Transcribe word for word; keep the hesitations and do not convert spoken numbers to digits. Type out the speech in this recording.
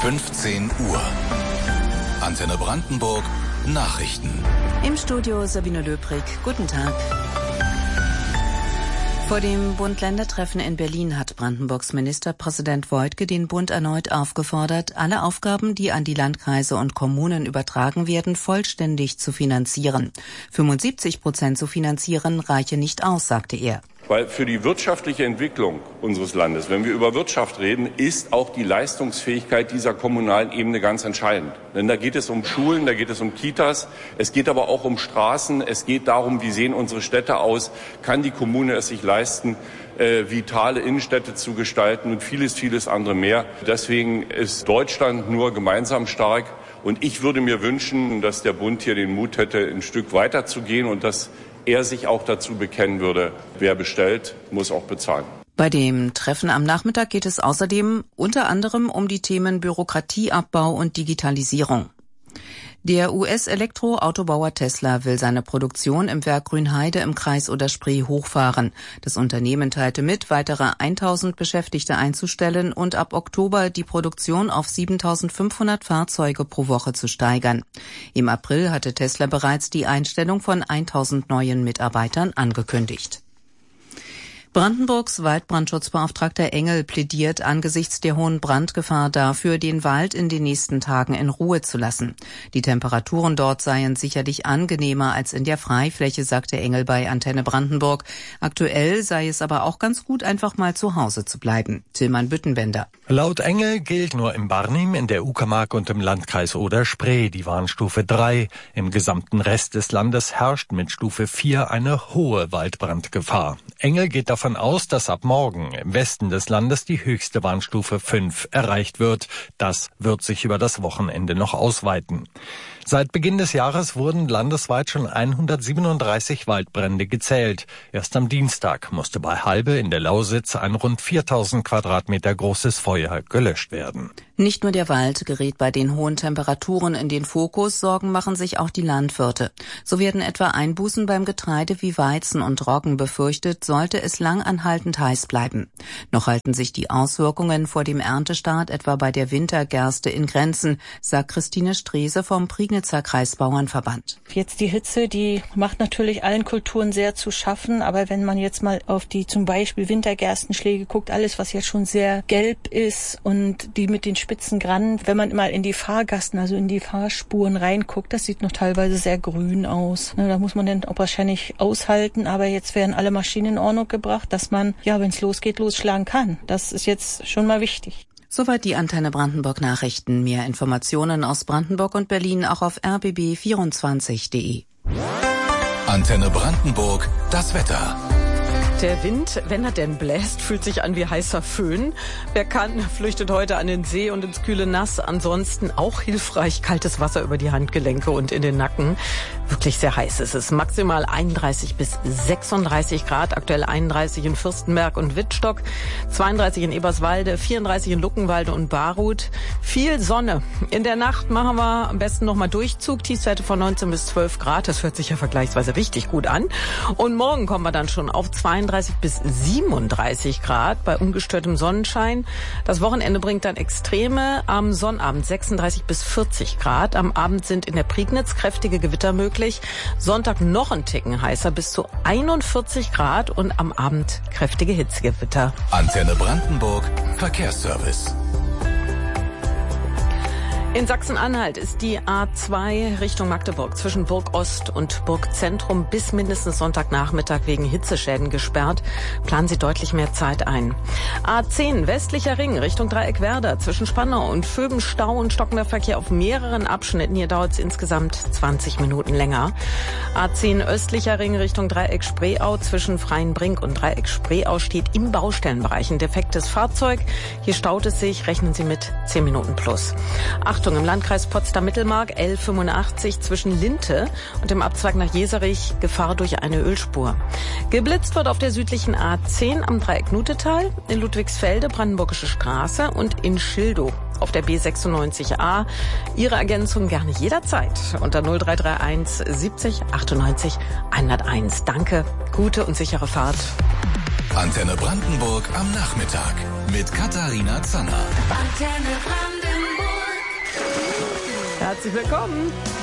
fünfzehn Uhr. Antenne Brandenburg Nachrichten. Im Studio Sabine Löbrig. Guten Tag. Vor dem Bund-Länder-Treffen in Berlin hat Brandenburgs Ministerpräsident Woidke den Bund erneut aufgefordert, alle Aufgaben, die an die Landkreise und Kommunen übertragen werden, vollständig zu finanzieren. fünfundsiebzig Prozent zu finanzieren reiche nicht aus, sagte er. Weil für die wirtschaftliche Entwicklung unseres Landes, wenn wir über Wirtschaft reden, ist auch die Leistungsfähigkeit dieser kommunalen Ebene ganz entscheidend. Denn da geht es um Schulen, da geht es um Kitas, es geht aber auch um Straßen, es geht darum, wie sehen unsere Städte aus, kann die Kommune es sich leisten, äh, vitale Innenstädte zu gestalten und vieles, vieles andere mehr. Deswegen ist Deutschland nur gemeinsam stark. Und ich würde mir wünschen, dass der Bund hier den Mut hätte, ein Stück weiter zu gehen und dass er sich auch dazu bekennen würde, wer bestellt, muss auch bezahlen. Bei dem Treffen am Nachmittag geht es außerdem unter anderem um die Themen Bürokratieabbau und Digitalisierung. Der U S-Elektroautobauer Tesla will seine Produktion im Werk Grünheide im Kreis Oder-Spree hochfahren. Das Unternehmen teilte mit, weitere eintausend Beschäftigte einzustellen und ab Oktober die Produktion auf siebentausendfünfhundert Fahrzeuge pro Woche zu steigern. Im April hatte Tesla bereits die Einstellung von eintausend neuen Mitarbeitern angekündigt. Brandenburgs Waldbrandschutzbeauftragter Engel plädiert angesichts der hohen Brandgefahr dafür, den Wald in den nächsten Tagen in Ruhe zu lassen. Die Temperaturen dort seien sicherlich angenehmer als in der Freifläche, sagte Engel bei Antenne Brandenburg. Aktuell sei es aber auch ganz gut, einfach mal zu Hause zu bleiben. Tillmann Büttenbender. Laut Engel gilt nur im Barnim, in der Uckermark und im Landkreis Oder-Spree die Warnstufe drei. Im gesamten Rest des Landes herrscht mit Stufe vier eine hohe Waldbrandgefahr. Engel geht davon aus, dass ab morgen im Westen des Landes die höchste Warnstufe fünf erreicht wird. Das wird sich über das Wochenende noch ausweiten. Seit Beginn des Jahres wurden landesweit schon hundertsiebenunddreißig Waldbrände gezählt. Erst am Dienstag musste bei Halbe in der Lausitz ein rund viertausend Quadratmeter großes Feuer gelöscht werden. Nicht nur der Wald gerät bei den hohen Temperaturen in den Fokus, Sorgen machen sich auch die Landwirte. So werden etwa Einbußen beim Getreide wie Weizen und Roggen befürchtet, sollte es lang anhaltend heiß bleiben. Noch halten sich die Auswirkungen vor dem Erntestart etwa bei der Wintergerste in Grenzen, sagt Christine Strese vom Prignitzer Kreisbauernverband. Jetzt die Hitze, die macht natürlich allen Kulturen sehr zu schaffen, aber wenn man jetzt mal auf die zum Beispiel Wintergerstenschläge guckt, alles was jetzt schon sehr gelb ist und die mit den spitzen Grannen, wenn man mal in die Fahrgassen, also in die Fahrspuren reinguckt, das sieht noch teilweise sehr grün aus. Da muss man dann auch wahrscheinlich aushalten, aber jetzt werden alle Maschinen in Ordnung gebracht, dass man, ja, wenn es losgeht, losschlagen kann. Das ist jetzt schon mal wichtig. Soweit die Antenne Brandenburg Nachrichten. Mehr Informationen aus Brandenburg und Berlin auch auf r b b vierundzwanzig punkt de. Antenne Brandenburg, das Wetter. Der Wind, wenn er denn bläst, fühlt sich an wie heißer Föhn. Wer kann, flüchtet heute an den See und ins kühle Nass. Ansonsten auch hilfreich kaltes Wasser über die Handgelenke und in den Nacken. Wirklich sehr heiß ist es. Maximal einunddreißig bis sechsunddreißig Grad. Aktuell einunddreißig in Fürstenberg und Wittstock, zweiunddreißig in Eberswalde, vierunddreißig in Luckenwalde und Barut. Viel Sonne. In der Nacht machen wir am besten nochmal Durchzug. Tiefstwerte von neunzehn bis zwölf Grad. Das hört sich ja vergleichsweise richtig gut an. Und morgen kommen wir dann schon auf zweiunddreißig bis siebenunddreißig Grad bei ungestörtem Sonnenschein. Das Wochenende bringt dann Extreme. Am Sonnabend sechsunddreißig bis vierzig Grad. Am Abend sind in der Prignitz kräftige Gewitter möglich. Sonntag noch ein Ticken heißer, bis zu einundvierzig Grad und am Abend kräftige Hitzegewitter. Antenne Brandenburg Verkehrsservice. In Sachsen-Anhalt ist die A zwei Richtung Magdeburg zwischen Burg Ost und Burg Zentrum bis mindestens Sonntagnachmittag wegen Hitzeschäden gesperrt. Planen Sie deutlich mehr Zeit ein. A zehn westlicher Ring Richtung Dreieckwerder zwischen Spandau und Vöben Stau und stockender Verkehr auf mehreren Abschnitten. Hier dauert es insgesamt zwanzig Minuten länger. A zehn östlicher Ring Richtung Dreieck Spreeau zwischen Freienbrink und Dreieck Spreeau steht im Baustellenbereich ein defektes Fahrzeug. Hier staut es sich, rechnen Sie mit zehn Minuten plus. Achtung, im Landkreis Potsdam-Mittelmark L fünfundachtzig zwischen Linte und dem Abzweig nach Jeserich Gefahr durch eine Ölspur. Geblitzt wird auf der südlichen A zehn am Dreieck Nutetal, in Ludwigsfelde Brandenburgische Straße und in Schildow auf der B sechsundneunzig A. Ihre Ergänzung gerne jederzeit unter null drei drei eins siebzig achtundneunzig hunderteins. Danke, gute und sichere Fahrt. Antenne Brandenburg am Nachmittag mit Katharina Zanner. Antenne Brandenburg. Herzlich willkommen.